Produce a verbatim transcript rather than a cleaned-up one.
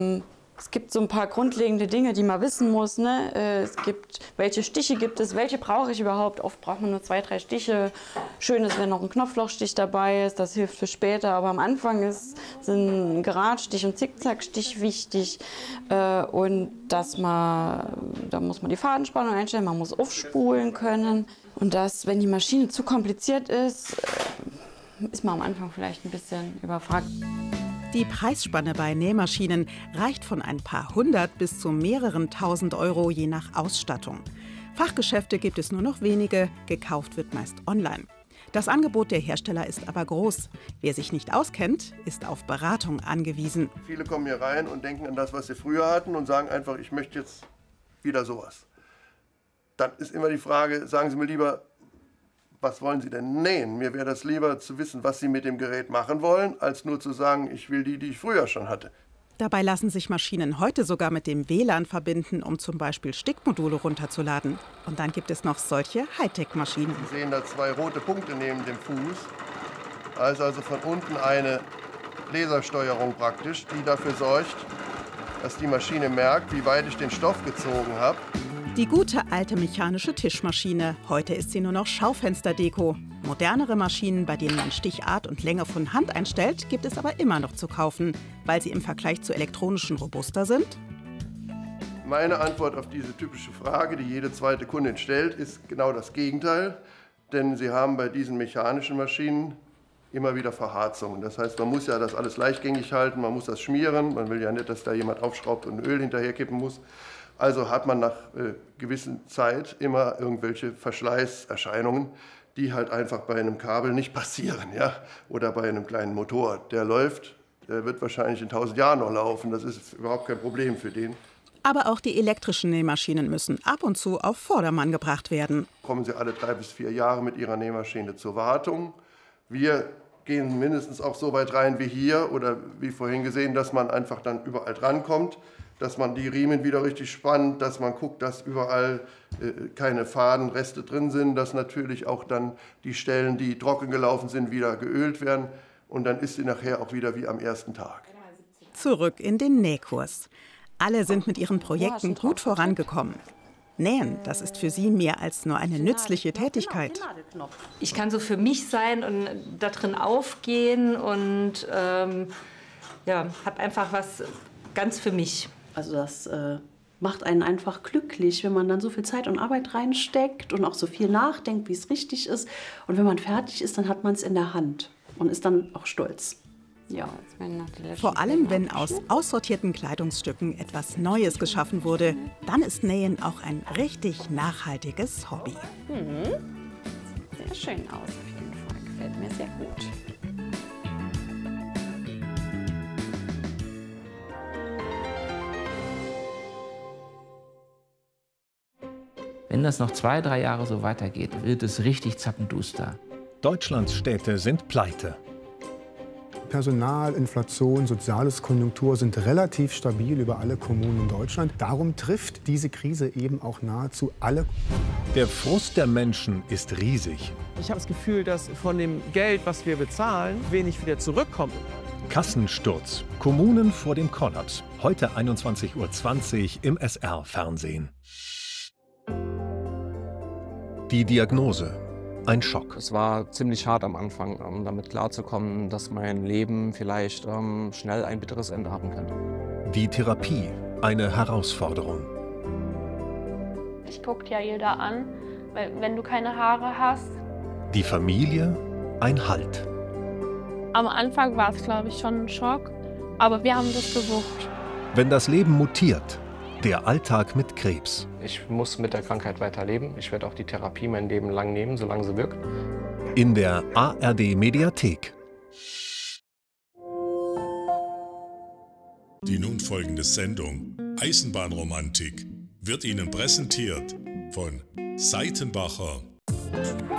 Es gibt so ein paar grundlegende Dinge, die man wissen muss. Ne? Es gibt, welche Stiche gibt es, welche brauche ich überhaupt? Oft braucht man nur zwei, drei Stiche. Schön ist, wenn noch ein Knopflochstich dabei ist, das hilft für später. Aber am Anfang ist, sind Geradstich und Zickzackstich wichtig. Und dass man, da muss man die Fadenspannung einstellen, man muss aufspulen können. Und dass, wenn die Maschine zu kompliziert ist, ist man am Anfang vielleicht ein bisschen überfragt. Die Preisspanne bei Nähmaschinen reicht von ein paar hundert bis zu mehreren tausend Euro je nach Ausstattung. Fachgeschäfte gibt es nur noch wenige, gekauft wird meist online. Das Angebot der Hersteller ist aber groß. Wer sich nicht auskennt, ist auf Beratung angewiesen. Viele kommen hier rein und denken an das, was sie früher hatten und sagen einfach, ich möchte jetzt wieder sowas. Dann ist immer die Frage, sagen Sie mir lieber, was wollen Sie denn nähen? Mir wäre das lieber zu wissen, was Sie mit dem Gerät machen wollen, als nur zu sagen, ich will die, die ich früher schon hatte. Dabei lassen sich Maschinen heute sogar mit dem W L A N verbinden, um zum Beispiel Stickmodule runterzuladen. Und dann gibt es noch solche Hightech-Maschinen. Sie sehen da zwei rote Punkte neben dem Fuß. Da ist also von unten eine Lasersteuerung praktisch, die dafür sorgt, dass die Maschine merkt, wie weit ich den Stoff gezogen habe. Die gute alte mechanische Tischmaschine. Heute ist sie nur noch Schaufensterdeko. Modernere Maschinen, bei denen man Stichart und Länge von Hand einstellt, gibt es aber immer noch zu kaufen, weil sie im Vergleich zu elektronischen robuster sind. Meine Antwort auf diese typische Frage, die jede zweite Kundin stellt, ist genau das Gegenteil. Denn sie haben bei diesen mechanischen Maschinen immer wieder Verharzungen. Das heißt, man muss ja das alles leichtgängig halten, man muss das schmieren. Man will ja nicht, dass da jemand aufschraubt und Öl hinterherkippen muss. Also hat man nach äh, gewissen Zeit immer irgendwelche Verschleißerscheinungen, die halt einfach bei einem Kabel nicht passieren, ja? Oder bei einem kleinen Motor. Der läuft, der wird wahrscheinlich in tausend Jahren noch laufen. Das ist überhaupt kein Problem für den. Aber auch die elektrischen Nähmaschinen müssen ab und zu auf Vordermann gebracht werden. Kommen Sie alle drei bis vier Jahre mit Ihrer Nähmaschine zur Wartung. Wir gehen mindestens auch so weit rein wie hier oder wie vorhin gesehen, dass man einfach dann überall drankommt, dass man die Riemen wieder richtig spannt, dass man guckt, dass überall äh, keine Fadenreste drin sind, dass natürlich auch dann die Stellen, die trocken gelaufen sind, wieder geölt werden und dann ist sie nachher auch wieder wie am ersten Tag. Zurück in den Nähkurs. Alle sind mit ihren Projekten gut vorangekommen. Nähen, das ist für sie mehr als nur eine nützliche Tätigkeit. Ich kann so für mich sein und da drin aufgehen und ähm, ja, habe einfach was ganz für mich. Also das äh, macht einen einfach glücklich, wenn man dann so viel Zeit und Arbeit reinsteckt und auch so viel nachdenkt, wie es richtig ist. Und wenn man fertig ist, dann hat man es in der Hand und ist dann auch stolz. Ja. Vor allem, wenn aus aussortierten Kleidungsstücken etwas Neues geschaffen wurde, dann ist Nähen auch ein richtig nachhaltiges Hobby. Mhm. Sehr schön aus, auf jeden Fall. Gefällt mir sehr gut. Wenn das noch zwei, drei Jahre so weitergeht, wird es richtig zappenduster. Deutschlands Städte sind pleite. Personal, Inflation, soziales Konjunktur sind relativ stabil über alle Kommunen in Deutschland. Darum trifft diese Krise eben auch nahezu alle. Der Frust der Menschen ist riesig. Ich habe das Gefühl, dass von dem Geld, was wir bezahlen, wenig wieder zurückkommt. Kassensturz. Kommunen vor dem Kollaps. Heute einundzwanzig Uhr zwanzig im S R-Fernsehen. Die Diagnose. Ein Schock. Es war ziemlich hart am Anfang, um damit klarzukommen, dass mein Leben vielleicht um, schnell ein bitteres Ende haben kann. Die Therapie. Eine Herausforderung. Ich guckt ja jeder an, weil wenn du keine Haare hast. Die Familie. Ein Halt. Am Anfang war es, glaube ich, schon ein Schock, aber wir haben das gewuppt. Wenn das Leben mutiert. Der Alltag mit Krebs. Ich muss mit der Krankheit weiterleben. Ich werde auch die Therapie mein Leben lang nehmen, solange sie wirkt. In der A R D-Mediathek. Die nun folgende Sendung Eisenbahnromantik wird Ihnen präsentiert von Seitenbacher.